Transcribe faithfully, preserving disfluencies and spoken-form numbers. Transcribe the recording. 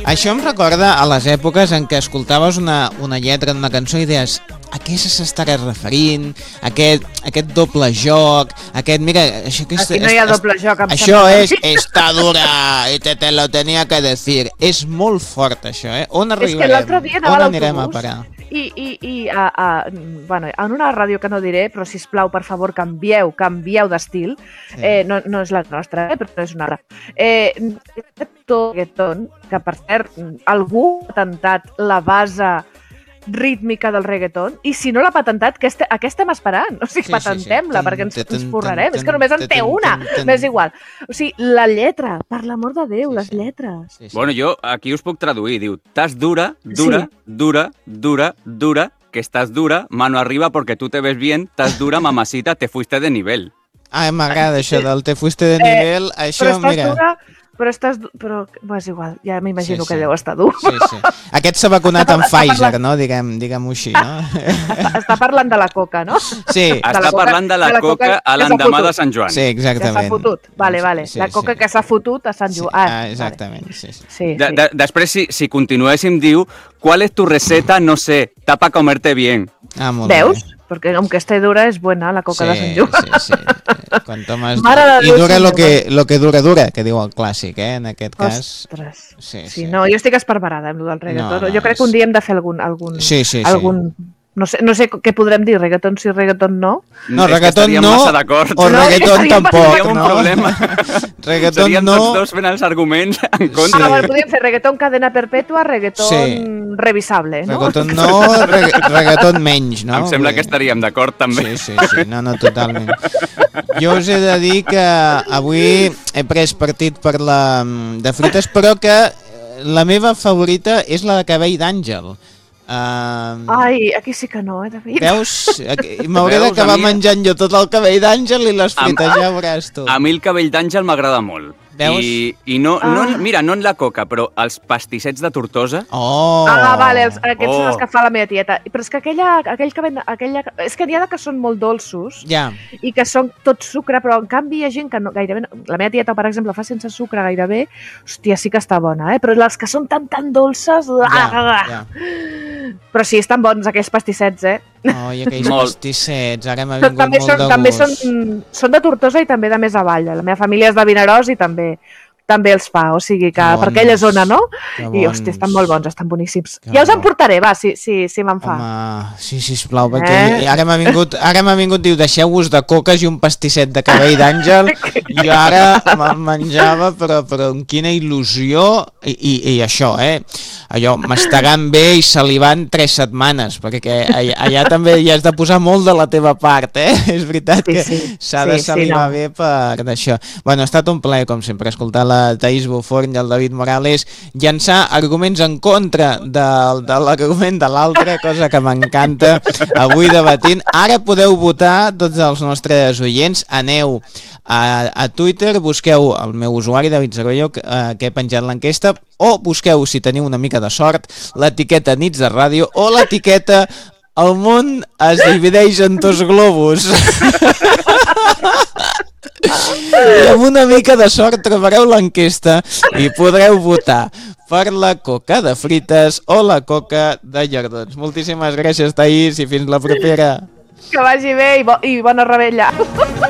Això em recorda a les èpoques en què escoltaves una, una lletra d'una cançó i deies a què s'estarà referint, aquest, aquest doble joc, aquest, mira... Això, que Aquí no hi ha és, doble joc, em això sembla. és, està dura, i te, te lo tenia que decir. És molt fort, això, eh? On arribarem? És que l'altre dia anava On a anirem a l'autobús parar? i, i, i a, a, bueno, en una ràdio que no diré, però sisplau, per favor, canvieu, canvieu d'estil. Sí. Eh, no, no és la nostra, eh, però no és una altra. Eh, reggaeton, que per cert, algú ha patentat la base rítmica del reggaeton, i si no l'ha patentat, què, este, a què estem esperant? O sigui, sí, patentem-la, sí, sí. perquè ens, ens forrarem. És que només en té una, m'és igual. O sigui, la lletra, per l'amor de Déu, sí, les lletres. Sí, sí. Bueno, jo aquí us puc traduir, diu, estàs dura, dura, sí. dura, dura, dura, que estàs dura, mano arriba porque tú te ves bien, estàs dura, mamacita, te fuiste de nivel. Ai, m'agrada això del te fuiste de nivel, eh, això, però mira... Dura, però estàs... Però, bueno, és igual, ja m'imagino sí, sí. que deu estar dur. Sí, sí. Aquest s'ha vacunat amb Pfizer, no? Diguem, diguem-ho així, no? Està, està parlant de la coca, no? Sí. Està de parlant de la, de la coca, coca a l'endemà de Sant Joan. Sí, exactament. Que s'ha fotut, vale, vale. Sí, la coca sí. que s'ha fotut a Sant Joan. Sí, ah, exactament, vale. sí. sí. sí, de, sí. De, després, si, si continuéssim, diu, ¿cuál es tu receta? No sé, tapa comerte bien. Ah, molt ¿Veus? Bé. Porque aunque esté dura, es buena la coca sí, de Sant Joan. Sí, sí. Cuanto más... I dura lo que, lo que dura, dura, que diu el clàssic, eh? En aquest cas... Ostres. Sí, sí, sí. no, jo estic esparverada amb el del reggaeton. No, no, jo crec és... que un dia hem de fer algun... algun sí, sí, algun... sí. No sé, no sé què podrem dir, reggaeton sí, reggaeton no. No, reggaeton no, o no, reggaeton tampoc, Seríem un no? problema. Reggaeton Seríem no. tots dos fent els arguments en contra. Sí. Ah, bueno, podríem fer reggaeton cadena perpètua, reggaeton sí. revisable, no? Reggaeton no, reg reggaeton menys, no? Em sembla que estaríem d'acord també. Sí, sí, sí, no, no, totalment. Jo us he de dir que avui he pres partit per la de fruites, però que la meva favorita és la de cabell d'àngel. Uh, Ai, aquí sí que no, eh, David. Veus? M'hauré d'acabar menjant jo tot el cabell d'àngel i les frites, ja veuràs tu. A mi el cabell d'àngel m'agrada molt. Veus? I, i no, ah. no, mira, no en la coca, però els pastissets de Tortosa... Oh! Ah, vale, els, aquests oh. són els que fa la meva tieta. Però és que aquella, aquell cabell, aquella, és que n'hi ha que són molt dolços ja. i que són tot sucre, però en canvi hi ha gent que no, gairebé... No, la meva tieta, per exemple, fa sense sucre gairebé, hòstia, sí que està bona, eh? Però les que són tan, tan dolces... Ja, ja. Però sí, estan bons aquells pastissets, eh? Oh, i aquells molt. pastissets, ara m'ha vingut també molt són, de també gust. Són, són de Tortosa i també de més avall. La meva família és de Vinaròs i també també els fa, o sigui que per aquella zona, no? I, hòstia, estan molt bons, estan boníssims. Que ja us en portaré, va, si, si, si me'n fa. Home, sí, sisplau, perquè eh? ara m'ha vingut, ara m'ha vingut, diu, deixeu-vos de coques i un pastisset de cabell d'àngel, i ara me'n menjava, però, però amb quina il·lusió, i, i, i això, eh? Allò, mastegant bé i salivant tres setmanes, perquè allà, allà també hi has de posar molt de la teva part, eh? És veritat sí, que s'ha sí, de salivar sí, no. bé per d'això. Bueno, ha estat un plaer, com sempre, escoltar la Taís Buforn i el David Morales llançar arguments en contra del, de l'argument de l'altre, cosa que m'encanta avui debatint. Ara podeu votar tots els nostres oients, aneu a, a Twitter, busqueu el meu usuari David Cervello, que, eh, que he penjat l'enquesta, o busqueu, si teniu una mica de sort, l'etiqueta Nits de Ràdio o l'etiqueta El món es divideix en dos globus. I amb una mica de sort trobareu l'enquesta i podreu votar per la coca de frites o la coca de llardons. Moltíssimes gràcies, Taís, i fins la propera. Que vagi bé i, bo i bona rebella.